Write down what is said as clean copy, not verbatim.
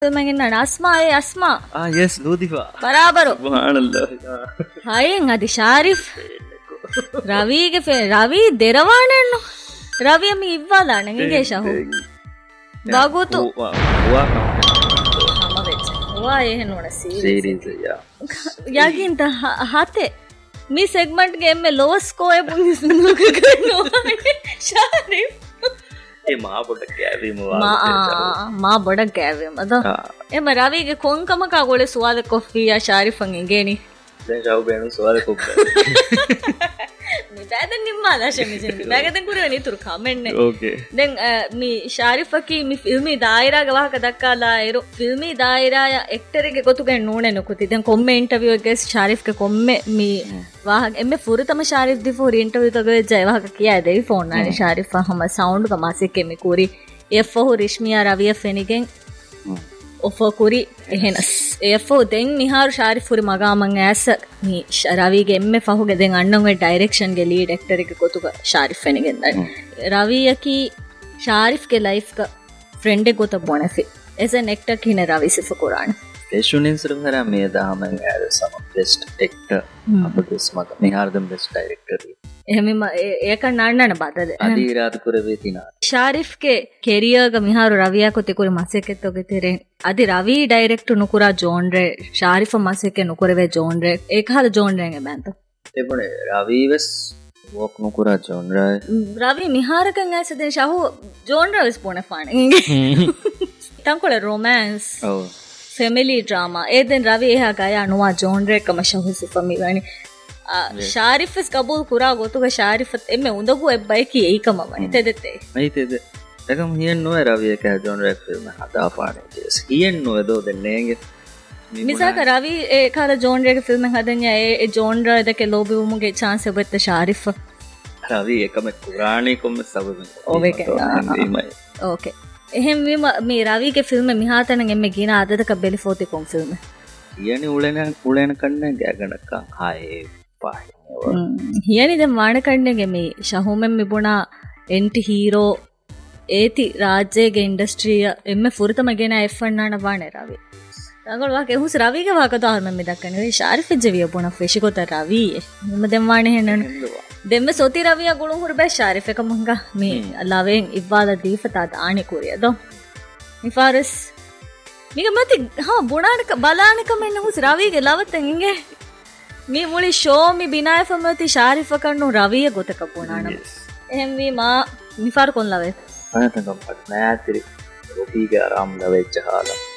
මගෙන් අස්මා yes ලූදිෆා බරාබරු සුබ්හානල්ලාහ් හයින් අදි ශාරිෆ් රවිගේ රවි දෙරවාණෙන්නු රවිය මි ඉව්වාදාන ගේ ෂහු බගුතු හම වෙච්ච වා එහෙන උන සීරීස් යකින් ත හතේ මේ සෙග්මන්ට් ගේ එම්මේ ලෝවස් ස්කෝර් එක පුංචි ලුක කරනවා ශාරිෆ් ඒ මා බොඩ කෑවීම මා බොඩ කෑවීම අද එම රවිගේ කොන්කම කගොලේ සුවාද කොෆියා ශාරිෆන් ඉගෙනි දැන් ෂව් බේනු සුවාද කොෆි මේ බෑදන් නිම්මාලා ෂෙමිජෙන් බෑගදන් කුරවනි තුරු කමෙන්නේ ඕකේ දැන් මේ ශාරිෆකි මේ ෆිල්මේ දායිරාගේ වහක දක්කාලා ඒරෝ ෆිල්මේ දායිරාය එක්ටරගේ ගොතුගේ නෝනේ නොකුති දැන් කොම්මේ ඉන්ටර්වියු එකේ ශාරිෆ්ගේ කොම්මේ මේ वाह एम्मे फुरतम शारिफ दी फुर इंटरव्यू तक जय वाह किया है देवी फोन नारे शारिफ हम साउंड का मासे के में कोरी एफओ रिश्मिया रविया फेनिगेन ओफो कोरी එහෙනස් एफओ देन मिहार शारिफ फुर मगा मंग ऐस मी रवि के एम्मे फहु के देन अन्नों के डायरेक्शन के लीड एक्टर के कोतु का शारिफ फेनिगेन रवि की शारिफ के लाइफ का फ्रेंड को तो बोने फिर एज एन एक्टर की ने रवि सिर्फ Quran Peshunin Srivhara Medaham as some best actor of this month. Nihardam best director. එහෙම ඒක නන්නන බතද අදීරාද කුරවේතිනා ශාරිෆ් के कैरियर ग मिहारो रविया को ते कुरे मसेके तो ගෙතෙරෙන් අදි රවි ඩයිරෙක්ටර් නුකුරා ජෝන්රේ ශාරිෆ් මසෙके නුකුරවේ ජෝන්රේ ඒකහල ජෝන්රෙන් බැන්ත එපොනේ රවි වෙස් වොක් නුකුරා ජෝන්රේ රවි මිහාරකන් ඇසදේ ෂහු ජෝන්රේ වෙස් පොනේ ෆානේ තංකොල රොමෑන්ස් ඔව් फैमिली ड्रामा ए दिन रवि एहा गाया अनुवा जॉनरे कम शहु सिफमी वणी शारिफ इस कबूल कुरा गोतु का शारिफ एमे उंदगु ए बाइकी एकम वणी तेदते मईतेद एकम हियन नो रवि का जॉनरे फिल्म हदा फाणे जेस हियन नो दो देनेंगे मिसा का रवि ए खाला जॉनरे के फिल्म हदन्या ए जॉनरे दके लोबी उमुगे चांस बेत शारिफ रवि एकम कुरानी कोम सब ओवे के ओके එහෙම මේ රවි के फिल्म में මිහාතන එම්මේ ගින ආදද කබෙලි ෆෝති කොම් ෆිල්ම් යනි උලෙන කන්න ගෑගනක ආයේ පාහිනේ යනි දැන් වාණ කන්නගේ මේ ෂහුමෙන් මිබුණා එන්ටි හීරෝ ඒති රාජ්‍යයේ ඉන්ඩස්ට්‍රිය එම්මේ ෆුරතම ගෙන F1 නාන වාණ රවි තංගල වාක එහුස් රවිගේ වාක දාල් මෙ දක්කනේ ශාරිෆ් ජවිය බොන ෆෙෂිකොත රවි මෙම දැන් වාණ හෙන්නන දෙම්ම සොති රවිය ගුණ හුරබෑ ශාරිෆ් එක මංගා මේ ලවෙන් ඉවාලා දීපතා දාණි කුරියද නිෆාරස් මිග මති හා බුණානක බලානක මෙන්න හුස් රවිගේ ලවතෙන් ඉංගේ මේ මුලි ෂෝ මි බිනාය ෆමති ශාරිෆ් කන්නු රවිය ගොතක බුණානම එහෙම වී මා නිෆාර කොන් ලවේ අනතකම් පත් නෑතිරි රොපීගේ ආරාම් ලවෙච්ච හාලා